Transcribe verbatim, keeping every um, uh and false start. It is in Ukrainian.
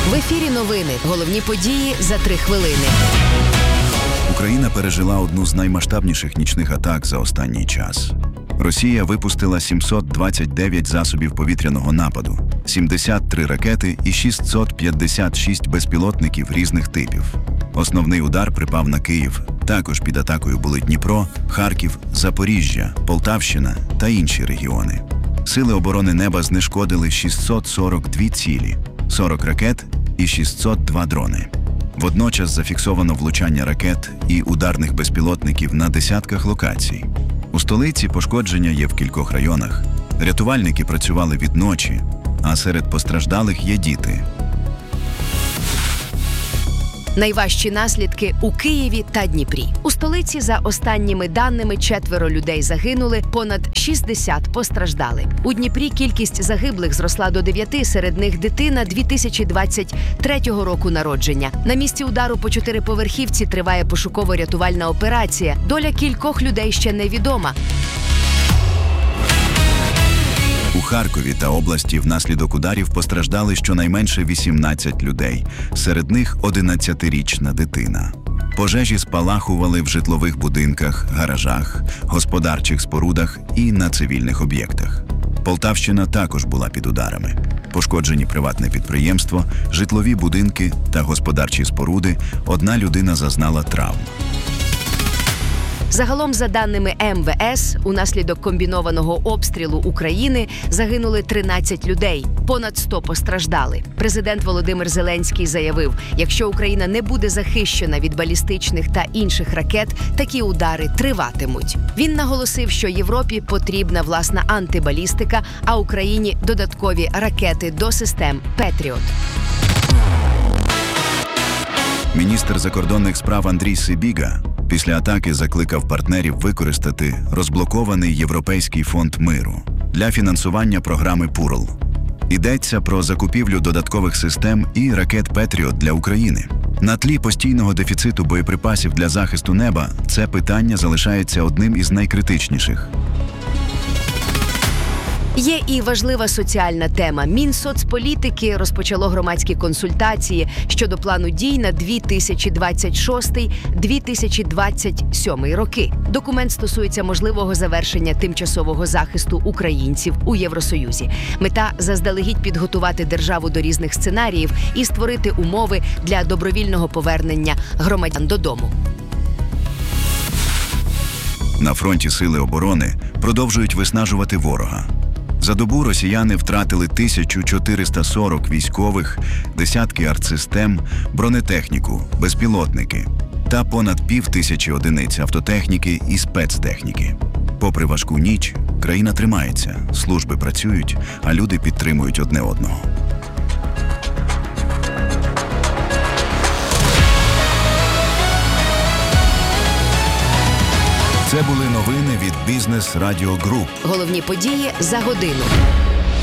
В ефірі новини. Головні події за три хвилини. Україна пережила одну з наймасштабніших нічних атак за останній час. Росія випустила сімсот двадцять дев'ять засобів повітряного нападу, сімдесят три ракети і шістсот п'ятдесят шість безпілотників різних типів. Основний удар припав на Київ. Також під атакою були Дніпро, Харків, Запоріжжя, Полтавщина та інші регіони. Сили оборони неба знешкодили шістсот сорок дві цілі, сорок ракет і шістсот два дрони. Водночас зафіксовано влучання ракет і ударних безпілотників на десятках локацій. У столиці пошкодження є в кількох районах. Рятувальники працювали від ночі, а серед постраждалих є діти. Найважчі наслідки у Києві та Дніпрі. У столиці, за останніми даними, четверо людей загинули, понад шістдесят постраждали. У Дніпрі кількість загиблих зросла до дев'яти, серед них дитина дві тисячі двадцять третього року народження. На місці удару по чотириповерхівці триває пошуково-рятувальна операція. Доля кількох людей ще невідома. У Харкові та області внаслідок ударів постраждали щонайменше вісімнадцять людей. Серед них одинадцятирічна дитина. Пожежі спалахували в житлових будинках, гаражах, господарчих спорудах і на цивільних об'єктах. Полтавщина також була під ударами. Пошкоджені приватне підприємство, житлові будинки та господарчі споруди. Одна людина зазнала травм. Загалом, за даними ем ве ес, унаслідок комбінованого обстрілу України загинули тринадцять людей, понад сто постраждали. Президент Володимир Зеленський заявив, якщо Україна не буде захищена від балістичних та інших ракет, такі удари триватимуть. Він наголосив, що Європі потрібна власна антибалістика, а Україні – додаткові ракети до систем «Петріот». Міністр закордонних справ Андрій Сибіга після атаки закликав партнерів використати розблокований Європейський фонд миру для фінансування програми «Пурл». Йдеться про закупівлю додаткових систем і ракет «Петріот» для України. На тлі постійного дефіциту боєприпасів для захисту неба це питання залишається одним із найкритичніших. Є і важлива соціальна тема. Мінсоцполітики розпочало громадські консультації щодо плану дій на дві тисячі двадцять шостий - дві тисячі двадцять сьомий роки. Документ стосується можливого завершення тимчасового захисту українців у Євросоюзі. Мета – заздалегідь підготувати державу до різних сценаріїв і створити умови для добровільного повернення громадян додому. На фронті сили оборони продовжують виснажувати ворога. За добу росіяни втратили тисячу чотириста сорок військових, десятки артсистем, бронетехніку, безпілотники та понад пів тисячі одиниць автотехніки і спецтехніки. Попри важку ніч, країна тримається, служби працюють, а люди підтримують одне одного. Це були новини від Бізнес Радіо Груп. Головні події за годину.